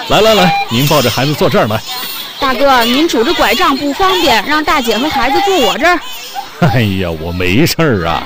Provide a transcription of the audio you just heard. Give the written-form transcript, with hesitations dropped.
来，您抱着孩子坐这儿来。 大哥，您拄着拐杖不方便，让大姐和孩子住我这儿。 哎呀，我没事儿啊。